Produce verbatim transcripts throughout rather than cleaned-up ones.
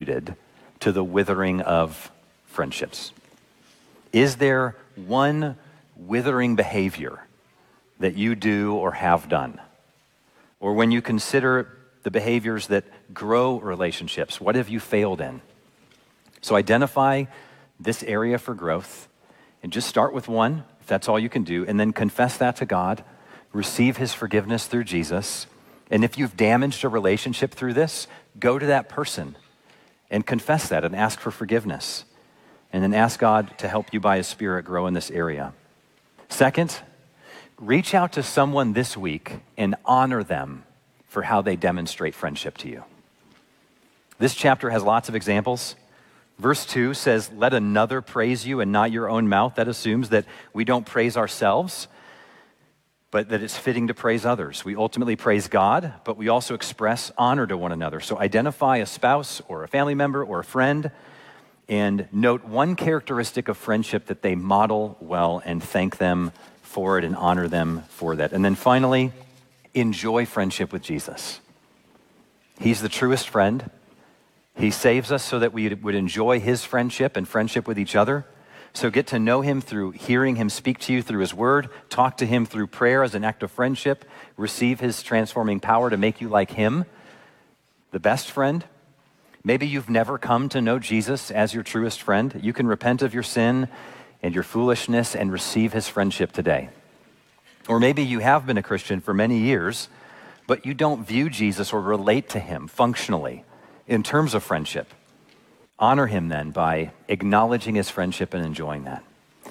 contributed to the withering of friendships? Is there one withering behavior that you do or have done? Or when you consider the behaviors that grow relationships, what have you failed in? So identify this area for growth and just start with one, if that's all you can do, and then confess that to God, receive his forgiveness through Jesus. And if you've damaged a relationship through this, go to that person and confess that and ask for forgiveness. And then ask God to help you by his Spirit grow in this area. Second, reach out to someone this week and honor them for how they demonstrate friendship to you. This chapter has lots of examples. Verse two says, let another praise you and not your own mouth. That assumes that we don't praise ourselves, but that it's fitting to praise others. We ultimately praise God, but we also express honor to one another. So identify a spouse or a family member or a friend and note one characteristic of friendship that they model well and thank them for it and honor them for that. And then finally, enjoy friendship with Jesus. He's the truest friend. He saves us so that we would enjoy his friendship and friendship with each other. So get to know him through hearing him speak to you through his word, talk to him through prayer as an act of friendship, receive his transforming power to make you like him, the best friend. Maybe you've never come to know Jesus as your truest friend. You can repent of your sin and your foolishness and receive his friendship today. Or maybe you have been a Christian for many years, but you don't view Jesus or relate to him functionally in terms of friendship. Honor him then by acknowledging his friendship and enjoying that.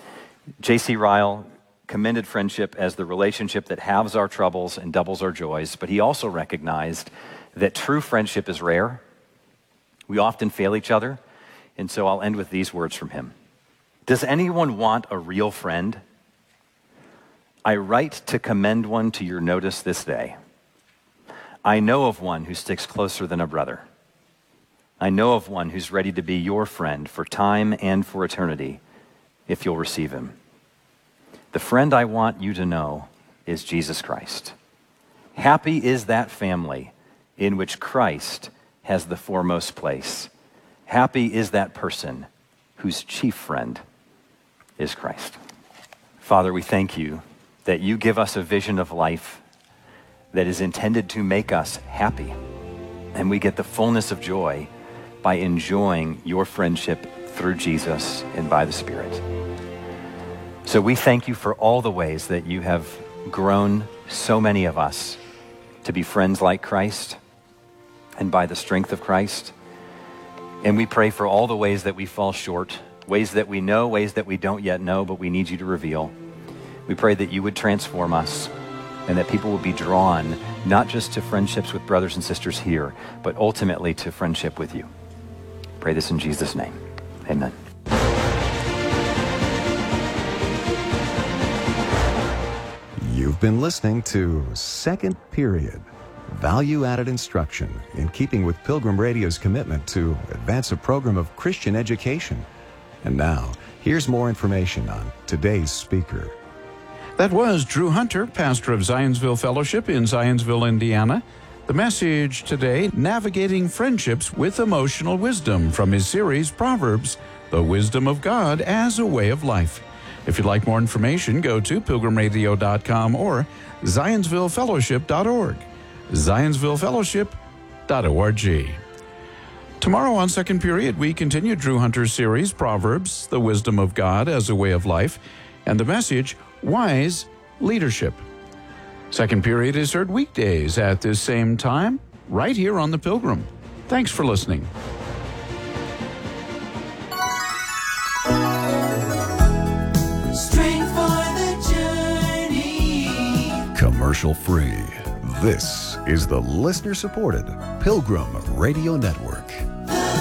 J C Ryle commended friendship as the relationship that halves our troubles and doubles our joys, but he also recognized that true friendship is rare. We often fail each other, and so I'll end with these words from him. Does anyone want a real friend? I write to commend one to your notice this day. I know of one who sticks closer than a brother. I know of one who's ready to be your friend for time and for eternity, if you'll receive him. The friend I want you to know is Jesus Christ. Happy is that family in which Christ has the foremost place. Happy is that person whose chief friend is Christ. Father, we thank you that you give us a vision of life that is intended to make us happy. And we get the fullness of joy by enjoying your friendship through Jesus and by the Spirit. So we thank you for all the ways that you have grown so many of us to be friends like Christ and by the strength of Christ. And we pray for all the ways that we fall short, ways that we know, ways that we don't yet know, but we need you to reveal. We pray that you would transform us and that people will be drawn not just to friendships with brothers and sisters here, but ultimately to friendship with you. Pray this in Jesus' name. Amen. You've been listening to Second Period, value-added instruction in keeping with Pilgrim Radio's commitment to advance a program of Christian education. And now, here's more information on today's speaker. That was Drew Hunter, pastor of Zionsville Fellowship in Zionsville, Indiana. The message today, Navigating Friendships with Emotional Wisdom, from his series, Proverbs, The Wisdom of God as a Way of Life. If you'd like more information, go to pilgrim radio dot com or zionsville fellowship dot org. zionsville fellowship dot org. Tomorrow on Second Period, we continue Drew Hunter's series, Proverbs, The Wisdom of God as a Way of Life, and the message, Wise Leadership. Second Period is heard weekdays at this same time, right here on The Pilgrim. Thanks for listening. Strength for the journey. Commercial free. This is the listener-supported Pilgrim Radio Network.